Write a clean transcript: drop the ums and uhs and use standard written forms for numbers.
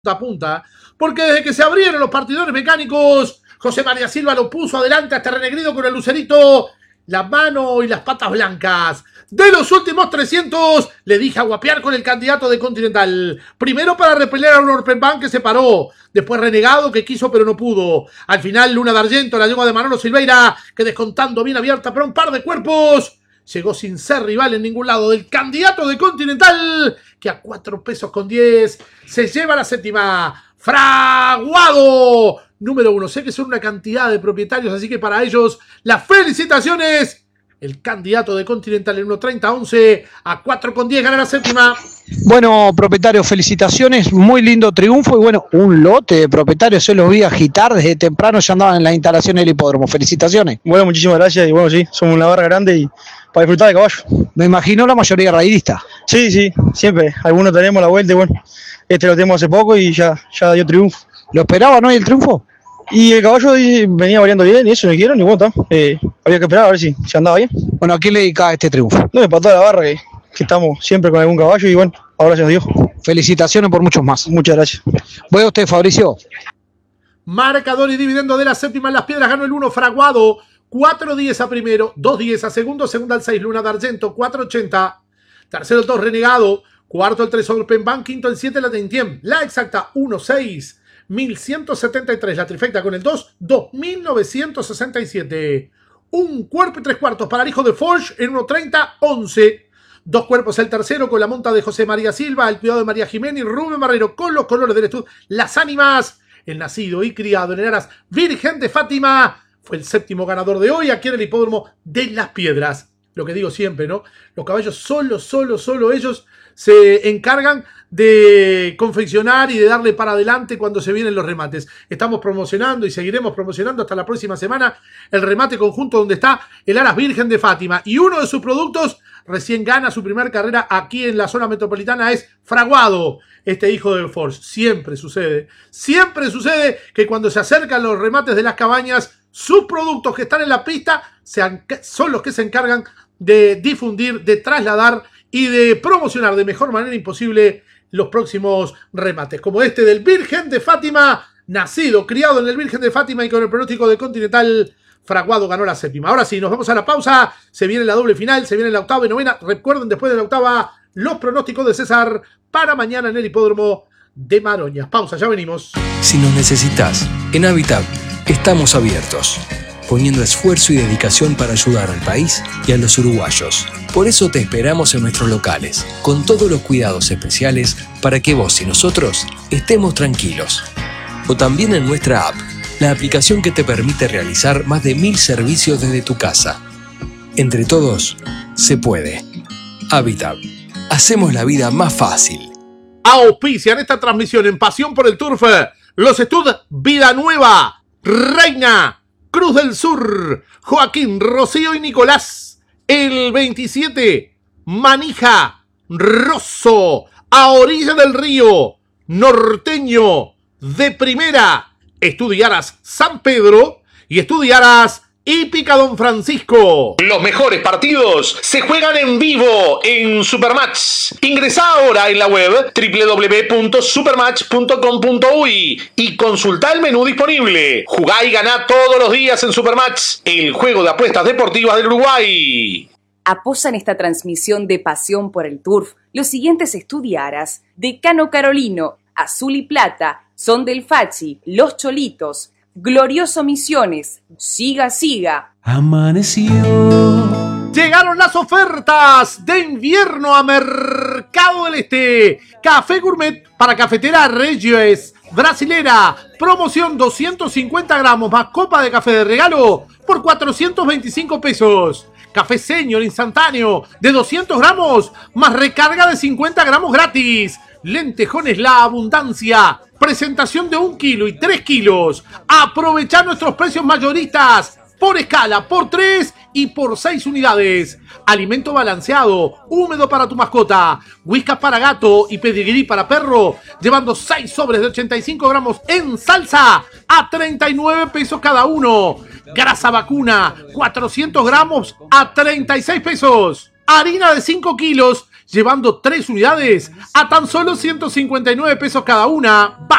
a punta, porque desde que se abrieron los partidores mecánicos, José María Silva lo puso adelante hasta renegrido con el lucerito, la mano y las patas blancas. De los últimos 300, le dije a guapear con el candidato de Continental. Primero para repeler a un Orpenbank que se paró. Después Renegado que quiso pero no pudo. Al final Luna de Argento, la yegua de Manolo Silveira, que descontando bien abierta para un par de cuerpos, llegó sin ser rival en ningún lado del candidato de Continental, que a 4 pesos con 10 se lleva la séptima. Fraguado número 1. Sé que son una cantidad de propietarios, así que para ellos las felicitaciones. El candidato de Continental en 1.30-11 a 4 con 10 gana la séptima. Bueno, propietarios, felicitaciones, muy lindo triunfo y bueno, un lote de propietarios, yo los vi agitar desde temprano, ya andaban en la instalación del hipódromo, felicitaciones. Bueno, muchísimas gracias y bueno, sí, somos una barra grande y para disfrutar de caballo. Me imagino la mayoría raidista. Sí, siempre, algunos tenemos la vuelta y bueno, este lo tenemos hace poco y ya dio triunfo. ¿Lo esperaban hoy el triunfo? Y el caballo venía variando bien y eso no quiero ni bueno, había que esperar a ver si andaba bien. Bueno, ¿a quién le dedicaba este triunfo? No, para toda la barra que estamos siempre con algún caballo y bueno, ahora se nos dio. Felicitaciones por muchos más. Muchas gracias. Voy a usted, Fabricio. Marcador y dividendo de la séptima en Las Piedras, ganó el 1 Fraguado, 4-10 a primero, 2-10 a segundo, segunda al 6 Luna de Argento, 4.80. Tercero el 2 Renegado, cuarto el 3 Orpenbank, quinto el 7 la Tentiem, la exacta 1-6. 1173, la trifecta con el 2, 2967. Un cuerpo y 3 cuartos para el hijo de Forge en 1.30-11. 2 cuerpos el tercero con la monta de José María Silva, el cuidado de María Jiménez, Rubén Barrero con los colores del estudio, las ánimas, el nacido y criado en el Aras Virgen de Fátima, fue el séptimo ganador de hoy aquí en el hipódromo de Las Piedras. Lo que digo siempre, ¿no? Los caballos solo ellos se encargan de confeccionar y de darle para adelante cuando se vienen los remates. Estamos promocionando y seguiremos promocionando hasta la próxima semana el remate conjunto donde está el Aras Virgen de Fátima. Y uno de sus productos recién gana su primer carrera aquí en la zona metropolitana, es Fraguado, este hijo del Force. Siempre sucede que cuando se acercan los remates de las cabañas, sus productos que están en la pista son los que se encargan de difundir, de trasladar y de promocionar de mejor manera imposible los próximos remates, como este del Virgen de Fátima, nacido, criado en el Virgen de Fátima y con el pronóstico de Continental, Fraguado ganó la séptima. Ahora sí, nos vamos a la pausa, se viene la doble final, se viene la octava y novena. Recuerden, después de la octava, los pronósticos de César para mañana en el hipódromo de Maroñas. Pausa, ya venimos. Si nos necesitas, en Habitat estamos abiertos, poniendo esfuerzo y dedicación para ayudar al país y a los uruguayos. Por eso te esperamos en nuestros locales, con todos los cuidados especiales para que vos y nosotros estemos tranquilos. O también en nuestra app, la aplicación que te permite realizar más de 1000 servicios desde tu casa. Entre todos, se puede. Habitat. Hacemos la vida más fácil. Auspician esta transmisión en Pasión por el Turf los estudios Vida Nueva, Reina, Cruz del Sur, Joaquín, Rocío y Nicolás. El 27, Manija, Rosso, a orilla del río, Norteño, de primera, Estudiaras San Pedro y Estudiaras Hípica Don Francisco. Los mejores partidos se juegan en vivo en Supermatch. Ingresá ahora en la web www.supermatch.com.uy y consultá el menú disponible. Jugá y ganá todos los días en Supermatch, el juego de apuestas deportivas del Uruguay. Apoyan esta transmisión de Pasión por el Turf los siguientes Estudiaras: Decano Carolino, Azul y Plata, Son del Fachi, Los Cholitos, Glorioso Misiones, Siga. Amaneció. Llegaron las ofertas de invierno a Mercado del Este. Café Gourmet para cafetera Regios Brasilera. Promoción 250 gramos más copa de café de regalo por 425 pesos. Café Senior instantáneo de 200 gramos más recarga de 50 gramos gratis. Lentejones La Abundancia. Presentación de 1 kilo y 3 kilos. Aprovechá nuestros precios mayoristas. Por escala, por 3 y por 6 unidades. Alimento balanceado, húmedo para tu mascota. Whiskas para gato y pedigrí para perro. Llevando 6 sobres de 85 gramos en salsa a 39 pesos cada uno. Grasa vacuna, 400 gramos a 36 pesos. Harina de 5 kilos llevando 3 unidades a tan solo 159 pesos cada una.